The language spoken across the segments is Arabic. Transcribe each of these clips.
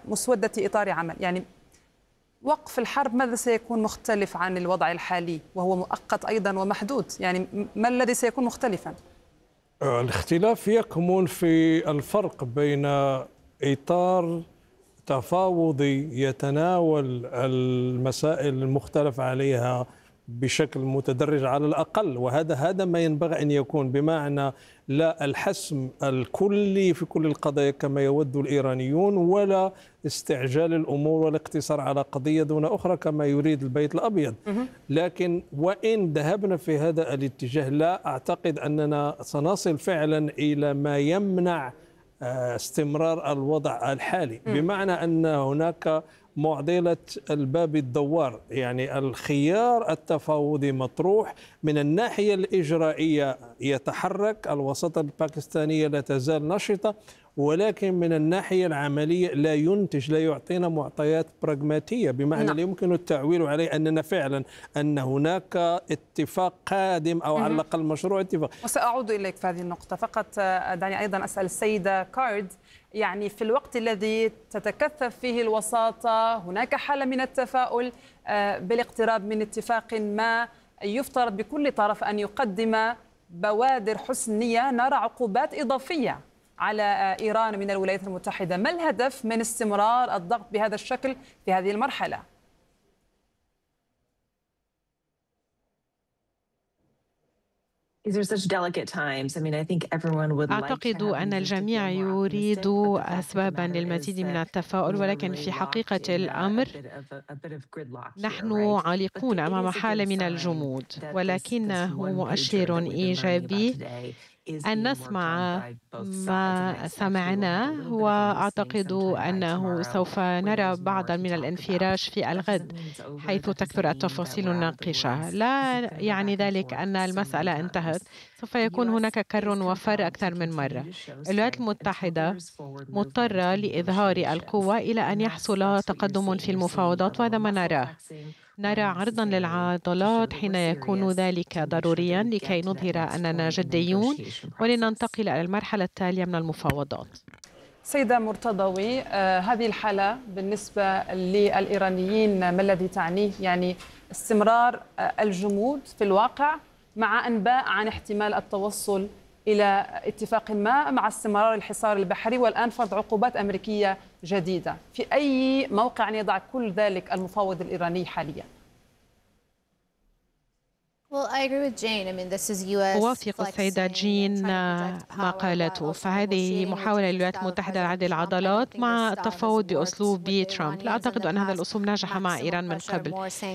مسودة إطار عمل. يعني وقف الحرب ماذا سيكون مختلف عن الوضع الحالي وهو مؤقت أيضا ومحدود؟ يعني ما الذي سيكون مختلفا؟ الاختلاف يكمن في الفرق بين إطار تفاوضي يتناول المسائل المختلف عليها بشكل متدرج على الأقل، وهذا ما ينبغي أن يكون، بمعنى لا الحسم الكلي في كل القضايا كما يود الإيرانيون، ولا استعجال الأمور والاقتصار على قضية دون أخرى كما يريد البيت الأبيض. لكن وإن ذهبنا في هذا الاتجاه لا أعتقد أننا سنصل فعلا إلى ما يمنع استمرار الوضع الحالي، بمعنى أن هناك معضلة الباب الدوار. يعني الخيار التفاوضي مطروح من الناحية الإجرائية، يتحرك الوساطة الباكستانية لا تزال نشطة، ولكن من الناحية العملية لا ينتج، لا يعطينا معطيات براغماتية، بمعنى لا يمكن التعويل عليه أننا فعلا أن هناك اتفاق قادم أو على الأقل مشروع اتفاق. وسأعود إليك في هذه النقطة، فقط دعني أيضا أسأل السيدة كارد، يعني في الوقت الذي تتكثف فيه الوساطة هناك حالة من التفاؤل بالاقتراب من اتفاق ما، يفترض بكل طرف أن يقدم بوادر حسنية، نرى عقوبات إضافية على إيران من الولايات المتحدة. ما الهدف من استمرار الضغط بهذا الشكل في هذه المرحلة؟ أعتقد أن الجميع يريد أسبابا للمزيد من التفاؤل، ولكن في حقيقة الأمر نحن عالقون أمام حالة من الجمود، ولكنه مؤشر إيجابي أن نسمع ما سمعناه، وأعتقد أنه سوف نرى بعضا من الانفراج في الغد حيث تكثر التفاصيل الناقشة. لا يعني ذلك أن المسألة انتهت، سوف يكون هناك كر وفر أكثر من مرة. الولايات المتحدة مضطرة لإظهار القوة إلى أن يحصل تقدم في المفاوضات، وهذا ما نراه. نرى عرضا للعضلات حين يكون ذلك ضروريا لكي نظهر أننا جديون ولننتقل إلى المرحلة التالية من المفاوضات. سيدة مرتضوي، هذه الحالة بالنسبة للإيرانيين ما الذي تعنيه؟ يعني استمرار الجمود في الواقع مع أنباء عن احتمال التوصل إلى اتفاق ما مع استمرار الحصار البحري، والآن فرض عقوبات أمريكية جديدة. في أي موقع يضع كل ذلك المفاوض الإيراني حاليا؟ أوافق السيدة جين ما قالته، فهذه محاولة للولايات المتحدة لعد العضلات مع التفاوض بأسلوب ترامب. لا أعتقد أن هذا الأسلوب نجح مع إيران من قبل.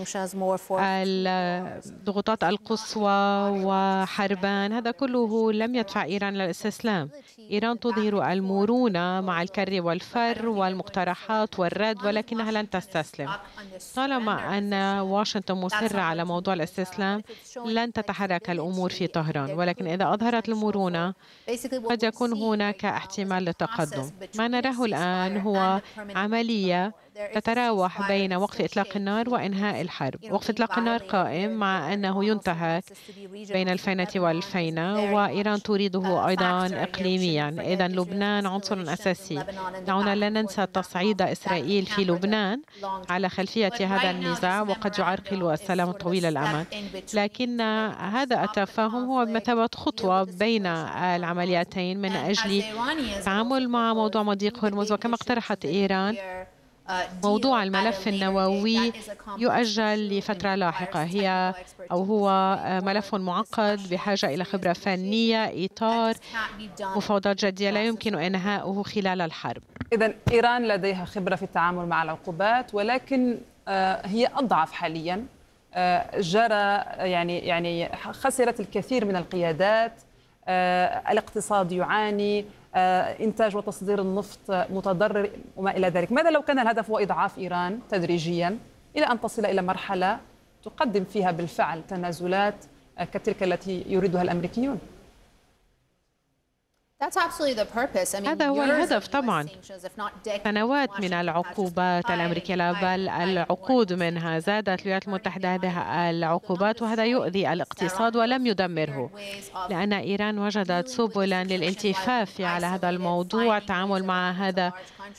الضغوطات القصوى وحربان، هذا كله لم يدفع إيران للاستسلام. إيران تظهر المرونة مع الكر والفر والمقترحات والرد، ولكنها لن تستسلم. طالما أن واشنطن مصرة على موضوع الاستسلام لن تتحرك الأمور في طهران، ولكن إذا أظهرت المرونة قد يكون هناك احتمال للتقدم. ما نراه الآن هو عملية تتراوح بين وقف إطلاق النار وإنهاء الحرب. وقف إطلاق النار قائم مع أنه ينتهك بين الفينة والفينة، وإيران تريده أيضا إقليميا. إذن لبنان عنصر أساسي. دعونا لا ننسى تصعيد إسرائيل في لبنان على خلفية هذا النزاع وقد يعرقل السلام طويل الأمد، لكن هذا التفاهم هو بمثابة خطوة بين العمليتين من أجل التعامل مع موضوع مضيق هرمز. وكما اقترحت إيران، موضوع الملف النووي يؤجل لفترة لاحقة، هو ملف معقد بحاجة إلى خبرة فنية، إطار مفاوضات جدية لا يمكن إنهاؤه خلال الحرب. إذن إيران لديها خبرة في التعامل مع العقوبات، ولكن هي أضعف حاليا. جرى يعني خسرت الكثير من القيادات، الاقتصاد يعاني، إنتاج وتصدير النفط متضرر وما إلى ذلك. ماذا لو كان الهدف هو إضعاف إيران تدريجيا إلى أن تصل إلى مرحلة تقدم فيها بالفعل تنازلات كتلك التي يريدها الأمريكيون؟ هذا هو الهدف طبعا. سنوات من العقوبات الأمريكية، بل العقود منها. زادت الولايات المتحدة هذه العقوبات وهذا يؤذي الاقتصاد ولم يدمره، لأن إيران وجدت سبلا للالتفاف على هذا الموضوع، التعامل مع هذه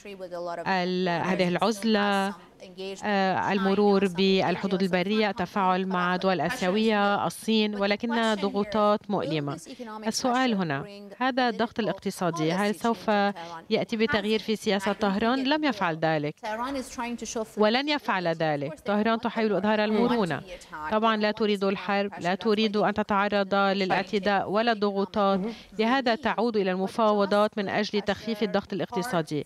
العزلة، المرور بالحدود البرية، التفاعل مع دول آسيوية، الصين، ولكنها ضغوطات مؤلمة. السؤال هنا، هذا الضغط الاقتصادي هل سوف يأتي بتغيير في سياسة طهران؟ لم يفعل ذلك ولن يفعل ذلك. طهران تحاول إظهار المرونة، طبعا لا تريد الحرب، لا تريد أن تتعرض للاعتداء ولا الضغوطات، لهذا تعود إلى المفاوضات من أجل تخفيف الضغط الاقتصادي،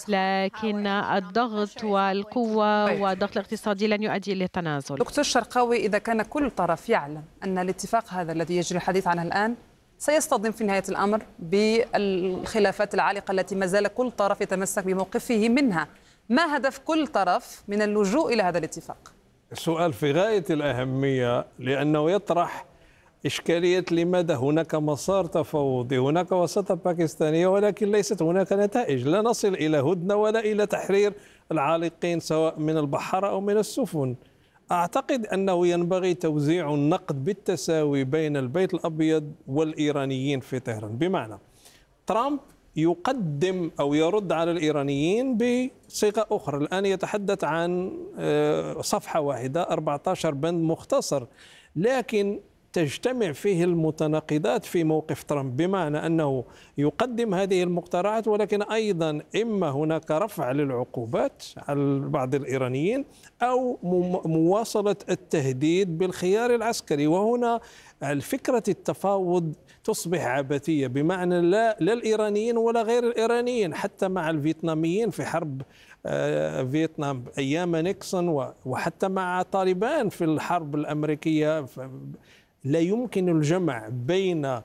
لكن الضغط والقوة والضغط الاقتصادي لن يؤدي إلى التنازل. دكتور شرقاوي، إذا كان كل طرف يعلم أن الاتفاق هذا الذي يجري الحديث عنه الآن سيصطدم في نهاية الأمر بالخلافات العالقة التي ما زال كل طرف يتمسك بموقفه منها، ما هدف كل طرف من اللجوء إلى هذا الاتفاق؟ السؤال في غاية الأهمية، لأنه يطرح إشكالية لماذا هناك مسار تفاوضي، هناك وساطة باكستانية ولكن ليست هناك نتائج، لا نصل إلى هدنة ولا إلى تحرير العالقين سواء من البحر أو من السفن. أعتقد أنه ينبغي توزيع النقد بالتساوي بين البيت الأبيض والإيرانيين في طهران، بمعنى ترامب يقدم أو يرد على الإيرانيين بصيغة أخرى. الآن يتحدث عن صفحة واحدة 14 بند مختصر، لكن تجتمع فيه المتناقضات في موقف ترامب، بمعنى أنه يقدم هذه المقترحات ولكن أيضا إما هناك رفع للعقوبات على بعض الإيرانيين أو مواصلة التهديد بالخيار العسكري. وهنا الفكرة التفاوض تصبح عبثية، بمعنى لا الإيرانيين ولا غير الإيرانيين، حتى مع الفيتناميين في حرب فيتنام أيام نيكسون، وحتى مع طالبان في الحرب الأمريكية، لا يمكن الجمع بين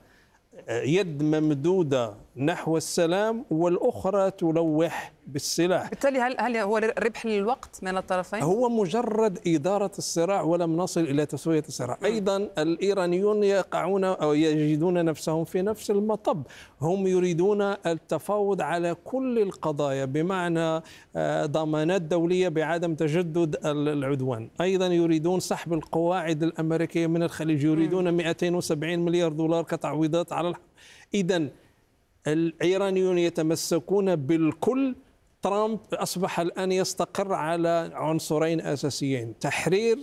يد ممدودة نحو السلام والأخرى تلوح بالسلاح. بالتالي هل هو ربح للوقت من الطرفين؟ هو مجرد إدارة الصراع ولم نصل إلى تسوية الصراع. أيضا الإيرانيون يقعون أو يجدون نفسهم في نفس المطب، هم يريدون التفاوض على كل القضايا، بمعنى ضمانات دولية بعدم تجدد العدوان، أيضا يريدون سحب القواعد الأمريكية من الخليج، يريدون 270 مليار دولار كتعويضات على إذن الإيرانيون يتمسكون بالكل. ترامب أصبح الآن يستقر على عنصرين أساسيين: تحرير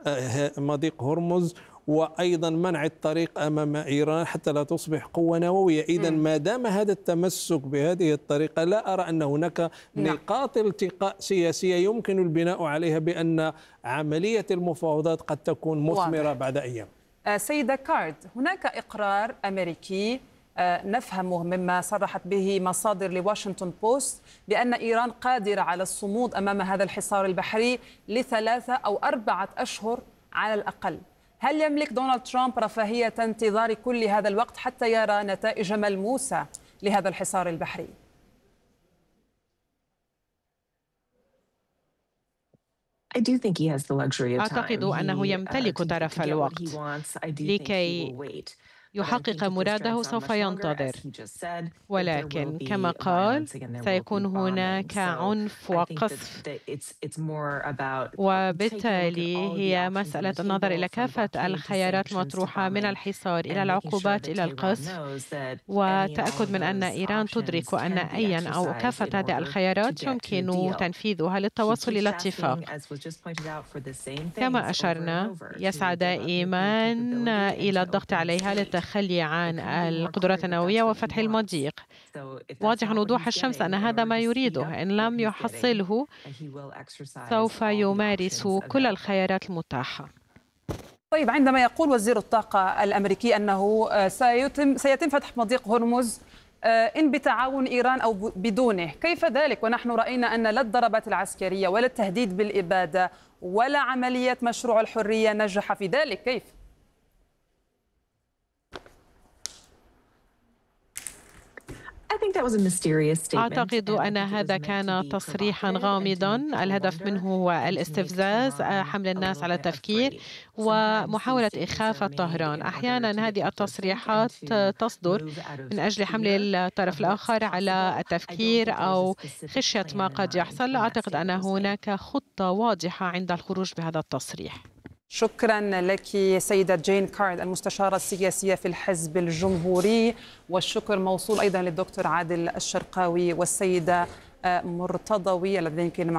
مضيق هرمز، وأيضا منع الطريق أمام إيران حتى لا تصبح قوة نووية. إذن ما دام هذا التمسك بهذه الطريقة، لا أرى أن هناك نقاط التقاء سياسية يمكن البناء عليها بأن عملية المفاوضات قد تكون مثمرة بعد أيام. سيدة كارد، هناك إقرار أمريكي نفهمه مما صرحت به مصادر لواشنطن بوست بأن إيران قادرة على الصمود أمام هذا الحصار البحري ل3 أو 4 أشهر على الأقل. هل يملك دونالد ترامب رفاهية انتظار كل هذا الوقت حتى يرى نتائج ملموسة لهذا الحصار البحري؟ أعتقد أنه يمتلك طرف الوقت لكي يحقق مراده، سوف ينتظر، ولكن كما قال سيكون هناك عنف وقصف، وبالتالي هي مسألة النظر إلى كافة الخيارات المطروحة من الحصار إلى العقوبات إلى القصف، والتأكد من أن إيران تدرك أن أيا أو كافة هذه الخيارات يمكن تنفيذها للتوصل إلى اتفاق. كما أشرنا، يسعى دائما إلى الضغط عليها للتخلي عن القدرات النووية وفتح المضيق. واضح وضوح الشمس أن هذا ما يريده، إن لم يحصله سوف يمارس كل الخيارات المتاحة. طيب، عندما يقول وزير الطاقة الأمريكي أنه سيتم فتح مضيق هرمز إن بتعاون إيران أو بدونه، كيف ذلك ونحن رأينا أن لا الضربات العسكرية ولا التهديد بالإبادة ولا عملية مشروع الحرية نجح في ذلك؟ كيف؟ أعتقد أن هذا كان تصريحا غامضا، الهدف منه هو الاستفزاز، حمل الناس على التفكير ومحاولة إخافة طهران. أحيانا هذه التصريحات تصدر من أجل حمل الطرف الآخر على التفكير أو خشية ما قد يحصل. لا أعتقد أن هناك خطة واضحة عند الخروج بهذا التصريح. شكرا لك سيدة جين كارد المستشارة السياسية في الحزب الجمهوري، والشكر موصول أيضا للدكتور عادل الشرقاوي والسيدة مرتضوي الذين